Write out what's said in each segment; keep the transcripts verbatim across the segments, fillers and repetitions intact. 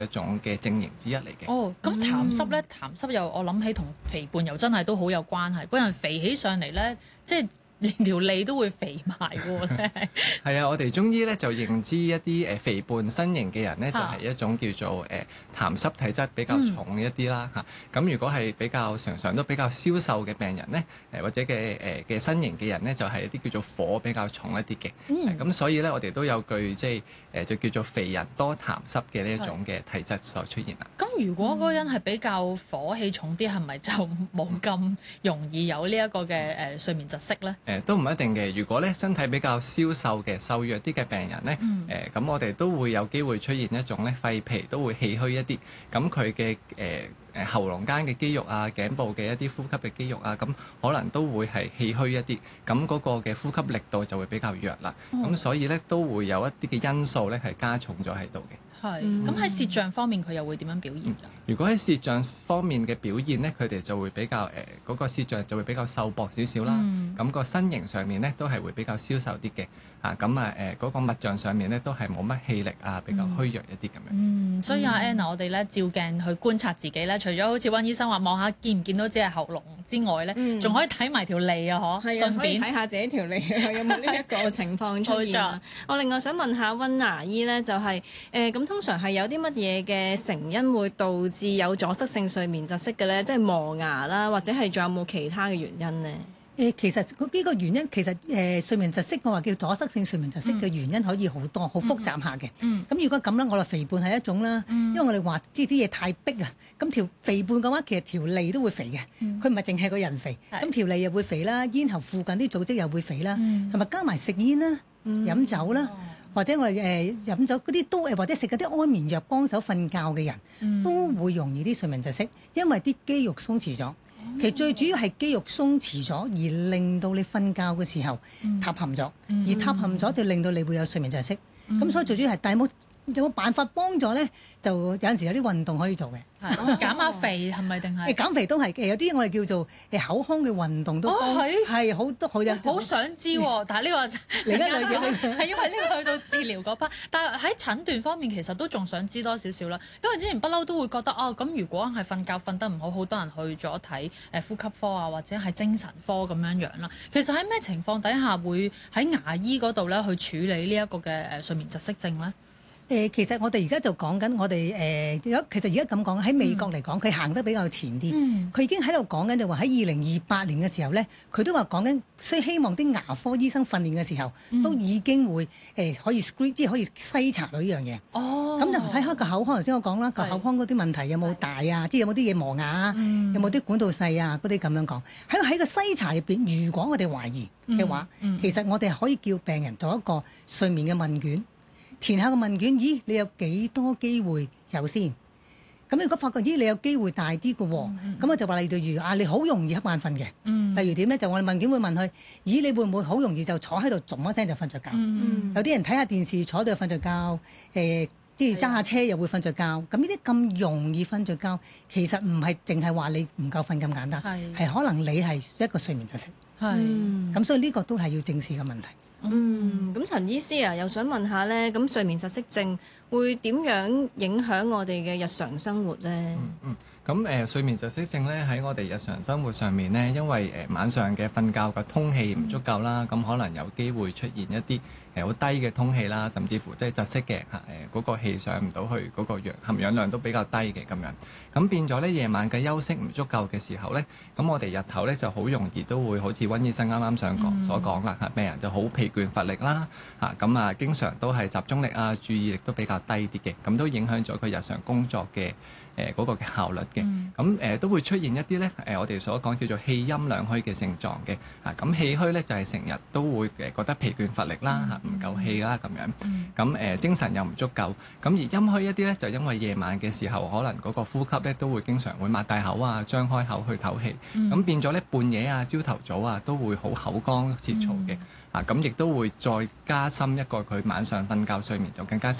一種嘅症型之一嚟嘅。 哦，咁痰濕咧，痰濕又我諗起同肥胖又真係都好有關係。個人肥起上嚟咧，即係連條脷都會肥埋喎咧。 係啊，我哋中醫咧就認知一啲誒肥胖身形嘅人咧，就係、是、一種叫做誒、呃、痰濕體質比較重一啲啦嚇。咁、嗯、如果係比較常常都比較消瘦嘅病人咧，誒或者嘅誒嘅身形嘅人咧，就係、是、一啲叫做火比較重一啲嘅。咁、嗯、所以咧，我哋都有句即係誒就叫做肥人多痰濕嘅呢一種嘅體質所出現啦。 咁如果嗰個人係比較火氣重啲，係咪就冇咁容易有呢一個嘅誒、呃、睡眠窒息咧？ 誒都唔一定嘅。如果咧身體比較消瘦嘅瘦弱啲嘅病人咧，誒咁、嗯呃、我哋都會有機會出現一種咧肺皮都會氣虛一啲，咁佢嘅誒誒喉嚨間嘅肌肉啊、頸部嘅一啲呼吸嘅肌肉啊，咁可能都會係氣虛一啲，咁嗰個嘅呼吸力度就會比較弱啦。咁、嗯、所以咧都會有一啲嘅因素咧係加重咗喺度嘅。 係，咁喺舌象方面佢又會點樣表現㗎、嗯？如果喺舌象方面嘅表現咧，佢哋就會比較誒嗰、呃那個舌象就會比較瘦薄少少啦。咁、嗯、個身形上面咧都係會比較消瘦啲嘅。啊，咁啊誒嗰個脈象上面咧都係冇乜氣力啊，比較虛弱一啲咁樣。嗯， 所以阿 Anna，我哋咧照鏡去觀察自己咧，除咗好似溫醫生話望下見唔見到只係喉嚨之外咧，仲、嗯、可以睇埋條脷啊，嗬，順便睇下自己條脷有冇呢一個情況出現啊。我另外想問下溫牙醫咧，就係誒咁通常係有啲乜嘢嘅成因會導致有阻塞性睡眠窒息嘅咧？即係磨牙啦，或者係仲有冇其他嘅原因呢？ 誒，其實呢個原因其實誒、呃、睡眠窒息，我話叫阻塞性睡眠窒息嘅原因可以好多，好、嗯、複雜下嘅。咁、嗯、如果咁咧，我話肥胖係一種啦，嗯、因為我哋話知啲嘢太逼啊，咁條肥胖嘅話，其實條脷都會肥嘅，佢唔係淨係個人肥，咁條脷又會肥啦，咽喉附近啲組織又會肥啦，同埋、嗯、加埋食煙啦、嗯、飲酒啦。嗯或者我哋誒、呃、飲酒嗰啲都誒，或者食嗰啲安眠藥幫手瞓覺嘅人，嗯、都會容易啲睡眠窒息，因為啲肌肉鬆弛咗。嗯、其實最主要係肌肉鬆弛咗，而令到你瞓覺嘅時候塌陷咗，嗯、而塌陷咗就令到你會有睡眠窒息。咁、嗯、所以最主要係，但係冇有冇辦法幫助咧？就有陣時有啲運動可以做嘅。 係減下肥係咪定係？ 減肥都係嘅，有啲我哋叫做誒口腔嘅運動都幫，係好多好有。 好想知喎，但係呢個陣間係因為呢個去到治療嗰 part，但係喺診斷方面其實都仲想知多少少啦。因為之前不嬲都會覺得哦，咁如果係瞓覺瞓得唔好，好多人去咗睇誒呼吸科啊，或者係精神科咁樣樣啦。其實喺咩情況底下會喺牙醫嗰度咧去處理呢一個嘅誒睡眠窒息症咧？ 誒、呃，其實我哋而家就講緊我哋誒，如、呃、其實而家咁講喺美國嚟講，佢行、嗯、得比較前啲。佢、嗯、已經喺度講緊就話喺二零二八年嘅時候咧，佢都話講緊，所以希望啲牙科醫生訓練嘅時候，嗯、都已經會誒、呃、可以 screen，即係可以篩查到呢樣嘢。哦，咁就睇下個口腔，頭先我講啦，個口腔嗰啲問題有冇大啊？即係有冇啲嘢磨牙啊？嗯、有冇啲管道細啊？嗰啲咁樣講。喺喺個篩查入邊，如果我哋懷疑嘅話，嗯嗯、其實我哋可以叫病人做一個睡眠嘅問卷。填下個問卷，咦？你有幾多機會有先？咁如果發覺咦，你有機會大啲嘅喎，咁、嗯嗯、我就話例如啊，你好容易瞌眼瞓嘅。嗯、例如點咧？就我哋問卷會問佢：咦，你會唔會好容易就坐喺度，噏一聲就瞓着覺？嗯、有啲人睇下電視坐喺度瞓着覺，誒、呃，即係揸下車又會瞓着覺。咁呢啲咁容易瞓着覺，其實唔係淨係話你唔夠瞓咁簡單，係是可能你係一個睡眠窒息。係是，咁、嗯、所以呢個都係要正視嘅問題。 嗯，咁陳醫師啊，又想問下咧，咁睡眠窒息症會點樣影響我哋嘅日常生活咧？嗯嗯。 咁誒、呃、睡眠窒息症咧喺我哋日常生活上面咧，因為誒、呃、晚上嘅瞓覺嘅通氣唔足夠啦，咁、嗯、可能有機會出現一啲誒好低嘅通氣啦，甚至乎即係窒息嘅嚇誒嗰個氣上唔到去，嗰、那個氧含氧量都比較低嘅咁樣，咁變咗咧夜晚嘅休息唔足夠嘅時候咧，咁我哋日頭咧就好容易都會好似溫醫生啱啱想講、嗯、所講啦嚇，病人就好疲倦乏力啦嚇，咁啊經常都係集中力啊注意力都比較低啲嘅，咁都影響咗佢日常工作嘅誒嗰個嘅效率嘅，咁誒、嗯呃、都會出現一啲咧誒我哋所講叫做氣陰兩虛嘅症狀嘅，啊咁氣虛咧就係成日都會誒覺得疲倦乏力啦嚇，唔夠氣啦咁樣，咁誒、呃、精神又唔足夠，咁而陰虛一啲咧就因為夜晚嘅時候可能嗰個呼吸咧都會經常會擘大口啊，張開口去唞氣，咁、嗯、變咗咧半夜啊、朝頭早啊都會好口乾舌燥嘅。嗯啊，咁亦都會再加深一個佢晚上瞓覺睡眠就更加差啦。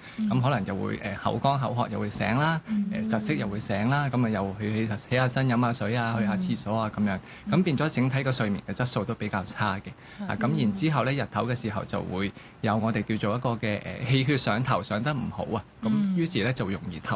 咁、嗯、可能又會誒、呃、口乾口渴又會醒啦，誒、呃、窒息又會醒啦，咁啊又去起起下身飲下水啊，去下廁所啊咁樣，咁變咗整體個睡眠嘅質素都比較差嘅。啊咁然之後咧日頭嘅時候就會有我哋叫做一個嘅誒氣血上頭上得唔好啊，咁於是咧就容易頭